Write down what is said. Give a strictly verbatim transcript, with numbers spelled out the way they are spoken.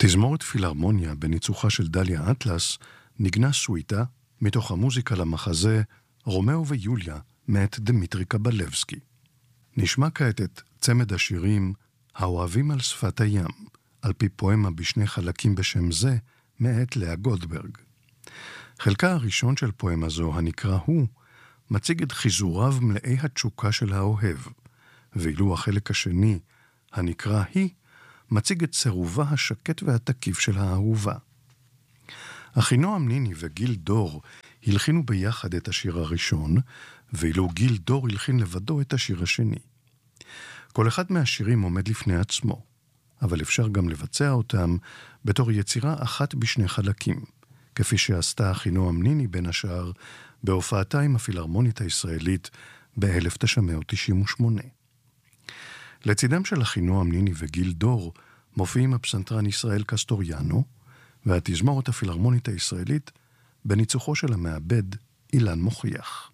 בתזמורת פילהרמוניה בניצוחה של דליה אטלס נגנה סוויטה מתוך המוזיקה למחזה רומאו ויוליה מאת דמיטרי קבלבסקי. נשמע כעת את צמד השירים האוהבים על שפת הים, על פי פואמה בשני חלקים בשם זה מאת לאה גולדברג. חלקה הראשון של פואמה זו, הנקרא הוא, מציג את חיזוריו מלאי התשוקה של האוהב, ואילו החלק השני, הנקרא היא, מציג את סירובה השקט והתקיף של האהובה. אחינועם ניני וגיל דור הלחינו ביחד את השיר הראשון, ואילו גיל דור הלחין לבדו את השיר השני. כל אחד מהשירים עומד לפני עצמו, אבל אפשר גם לבצע אותם בתור יצירה אחת בשני חלקים, כפי שעשתה אחינועם ניני בין השאר בהופעתה עם הפילהרמונית הישראלית ב-אלף תשע מאות תשעים ושמונה. לצידם של אחינועם ניני וגיל דור מופיעים הפסנתרן ישראל קסטוריאנו והתזמורת הפילהרמונית הישראלית בניצוחו של המעבד אילן מוכיח.